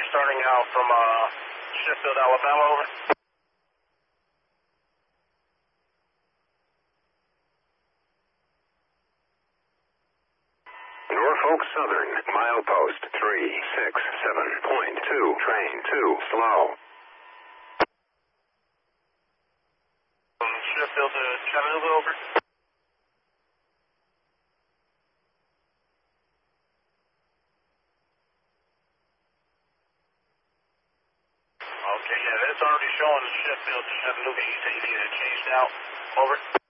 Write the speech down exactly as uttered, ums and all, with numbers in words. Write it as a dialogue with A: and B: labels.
A: starting out from uh, Sheffield, Alabama, over.
B: Norfolk Southern, milepost three six seven point two, train two, slow.
A: From Sheffield to Chattanooga, over. Okay, yeah, that's already showing Sheffield to Chattanooga. You say you need it changed out, over.